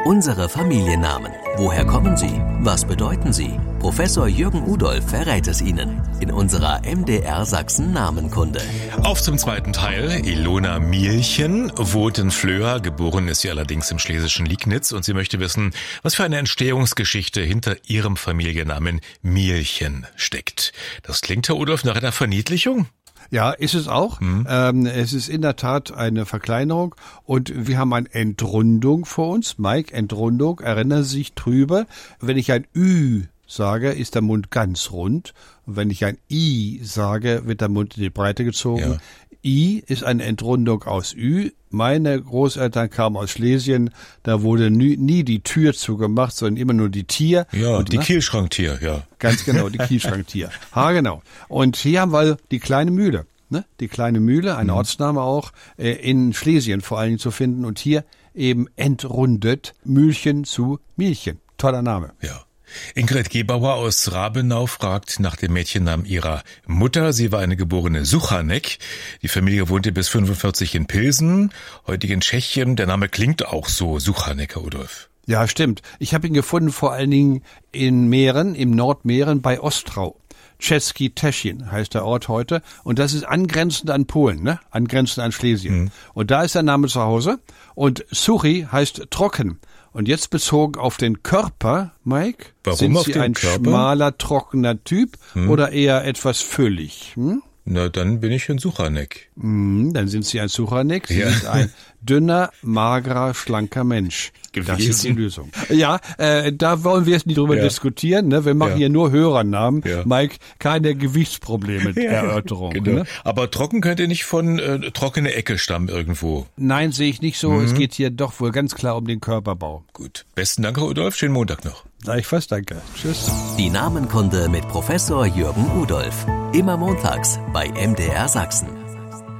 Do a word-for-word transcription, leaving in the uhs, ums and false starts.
Unsere Familiennamen. Woher kommen sie? Was bedeuten sie? Professor Jürgen Udolph verrät es Ihnen in unserer M D R Sachsen Namenkunde. Auf zum zweiten Teil. Ilona Mielchen wohnt in Flöa. Geboren ist sie allerdings im schlesischen Liegnitz und sie möchte wissen, was für eine Entstehungsgeschichte hinter ihrem Familiennamen Mielchen steckt. Das klingt, Herr Udolph, nach einer Verniedlichung? Ja, ist es auch. Mhm. Ähm, es ist in der Tat eine Verkleinerung und wir haben eine Entrundung vor uns. Mike, Entrundung, erinnern Sie sich drüber. Wenn ich ein Ü sage, ist der Mund ganz rund. Und wenn ich ein I sage, wird der Mund in die Breite gezogen. Ja. I ist eine Entrundung aus Ü. Meine Großeltern kamen aus Schlesien, da wurde nie, nie die Tür zugemacht, sondern immer nur die Tier. Ja, und, die ne? Kielschranktier, ja. Ganz genau, die Kielschranktier. Ha, genau. Und hier haben wir die kleine Mühle, ne? Die kleine Mühle, ein mhm. Ortsname auch, äh, in Schlesien vor allen Dingen zu finden und hier eben entrundet Mühlchen zu Mielchen. Toller Name. Ja. Ingrid Gebauer aus Rabenau fragt nach dem Mädchennamen ihrer Mutter. Sie war eine geborene Suchanek. Die Familie wohnte bis fünfundvierzig in Pilsen, heutig in Tschechien. Der Name klingt auch so, Suchanek, Herr Udolph. Ja, stimmt. Ich habe ihn gefunden vor allen Dingen in Mähren, im Nordmähren bei Ostrau. Český Těšín heißt der Ort heute. Und das ist angrenzend an Polen, ne? Angrenzend an Schlesien. Mhm. Und da ist der Name zu Hause. Und Suchi heißt trocken. Und jetzt bezogen auf den Körper, Mike, Warum sind auf Sie den ein Körper? schmaler, trockener Typ hm. oder eher etwas füllig? Hm? Na, dann bin ich ein Suchanek. Hm, dann sind Sie ein Suchanek. Sie Ja. sind ein dünner, magerer, schlanker Mensch. Gewesen. Das ist die Lösung. Ja, äh, da wollen wir jetzt nicht drüber Ja. diskutieren. Ne? Wir machen Ja. hier nur Hörernamen. Ja. Mike, keine Gewichtsprobleme, Ja, Erörterung. Genau. Ne? Aber trocken könnte nicht von äh, trockene Ecke stammen irgendwo. Nein, sehe ich nicht so. Mhm. Es geht hier doch wohl ganz klar um den Körperbau. Gut. Besten Dank, Herr Udolph. Schönen Montag noch. Gleichfalls, danke. Tschüss. Die Namenkunde mit Professor Jürgen Udolph. Immer montags bei M D R Sachsen.